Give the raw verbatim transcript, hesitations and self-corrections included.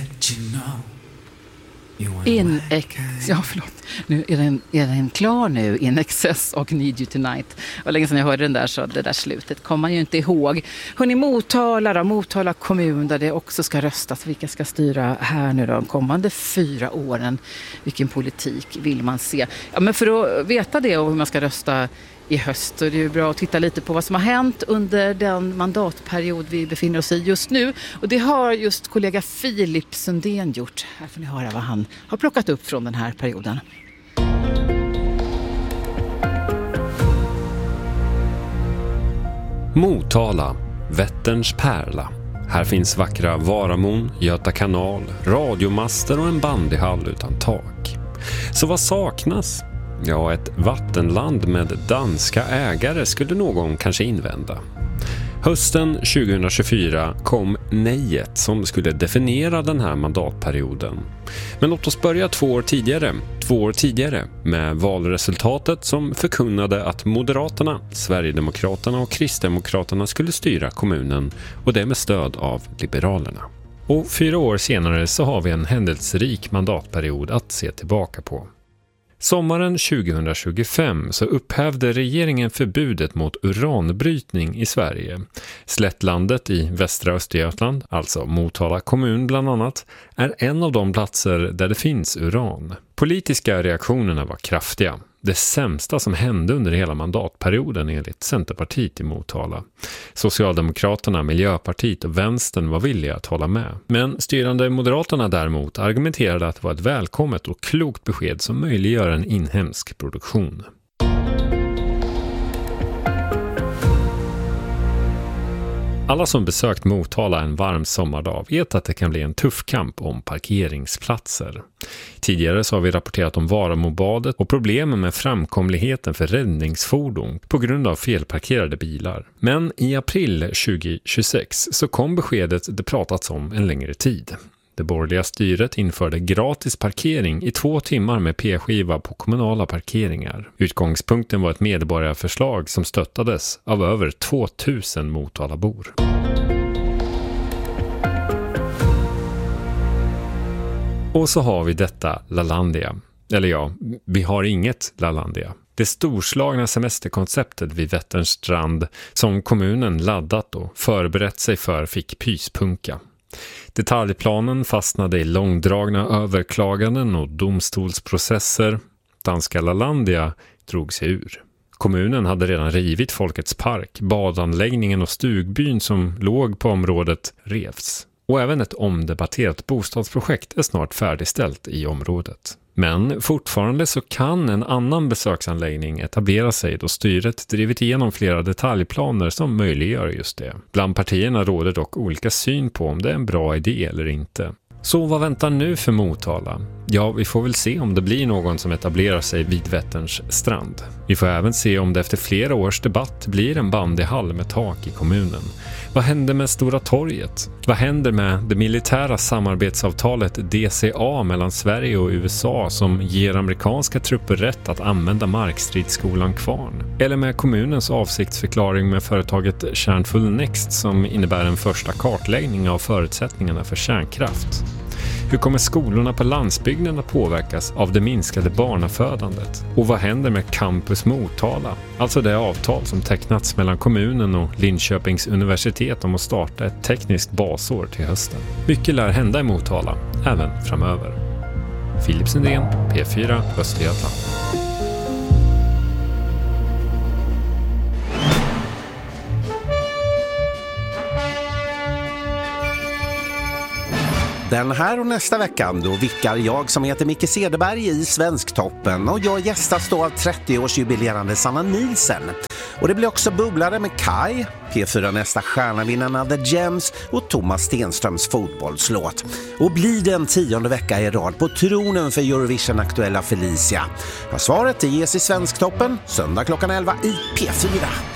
In ex- ja, förlåt. Nu är den, är den klar nu, In Excess och Need You Tonight. Och länge sedan jag hörde den där så det där slutet kommer man ju inte ihåg. Hörrni, Motala då, Motala kommun där det också ska röstas. Vilka ska styra här nu då, de kommande fyra åren? Vilken politik vill man se? Ja, men för att veta det och hur man ska rösta i höst så är det ju bra att titta lite på vad som har hänt under den mandatperiod vi befinner oss i just nu. Och det har just kollega Filip Sundén gjort. Här får ni höra vad han har plockat upp från den här perioden. Motala, Vätterns pärla. Här finns vackra Varamon, Göta kanal, radiomaster och en bandyhall utan tak. Så vad saknas? Ja, ett vattenland med danska ägare skulle någon kanske invända. Hösten tjugohundratjugofyra kom nejet som skulle definiera den här mandatperioden. Men låt oss börja två år tidigare, två år tidigare med valresultatet som förkunnade att Moderaterna, Sverigedemokraterna och Kristdemokraterna skulle styra kommunen och det med stöd av Liberalerna. Och fyra år senare så har vi en händelserik mandatperiod att se tillbaka på. Sommaren tjugohundratjugofem så upphävde regeringen förbudet mot uranbrytning i Sverige. Slättlandet i västra Östergötland, alltså Motala kommun bland annat, är en av de platser där det finns uran. Politiska reaktionerna var kraftiga. Det sämsta som hände under hela mandatperioden enligt Centerpartiet i Motala. Socialdemokraterna, Miljöpartiet och Vänstern var villiga att hålla med. Men styrande Moderaterna däremot argumenterade att det var ett välkommet och klokt besked som möjliggör en inhemsk produktion. Alla som besökt Motala en varm sommardag vet att det kan bli en tuff kamp om parkeringsplatser. Tidigare så har vi rapporterat om Varamobadet och problemen med framkomligheten för räddningsfordon på grund av felparkerade bilar. Men i april tjugohundratjugosex så kom beskedet det pratats om en längre tid. Det borgerliga styret införde gratis parkering i två timmar med p-skiva på kommunala parkeringar. Utgångspunkten var ett medborgarförslag som stöttades av över tvåtusen Motalabor. Och så har vi detta Lalandia. Eller ja, vi har inget Lalandia. Det storslagna semesterkonceptet vid Vätterns strand som kommunen laddat och förberett sig för fick pyspunka. Detaljplanen fastnade i långdragna överklaganden och domstolsprocesser. Danska Lalandia drog sig ur. Kommunen hade redan rivit Folkets park, badanläggningen och stugbyn som låg på området revs. Och även ett omdebatterat bostadsprojekt är snart färdigställt i området. Men fortfarande så kan en annan besöksanläggning etablera sig då styret drivit igenom flera detaljplaner som möjliggör just det. Bland partierna råder dock olika syn på om det är en bra idé eller inte. Så vad väntar nu för Motala? Ja, vi får väl se om det blir någon som etablerar sig vid Vätterns strand. Vi får även se om det efter flera års debatt blir en bandyhall med tak i kommunen. Vad händer med Stora torget? Vad händer med det militära samarbetsavtalet D C A mellan Sverige och U S A som ger amerikanska trupper rätt att använda markstridsskolan Kvarn? Eller med kommunens avsiktsförklaring med företaget Kärnfull Next som innebär en första kartläggning av förutsättningarna för kärnkraft? Hur kommer skolorna på landsbygden att påverkas av det minskade barnafödandet? Och vad händer med Campus Motala? Alltså det avtal som tecknats mellan kommunen och Linköpings universitet om att starta ett tekniskt basår till hösten. Mycket lär hända i Motala, även framöver. Filip Sundén, P fyra, Östergötland. Den här och nästa veckan då vickar jag som heter Micke Cederberg i Svensktoppen och jag gästas då av trettioårsjubilerande Sanna Nielsen. Och det blir också bubblare med Kai, P fyra nästa stjärnavinnarna The Gems och Thomas Stenströms fotbollslåt. Och blir det en tionde vecka i rad på tronen för Eurovision-aktuella Felicia? Ja, svaret ges i Svensktoppen söndag klockan elva i P fyra.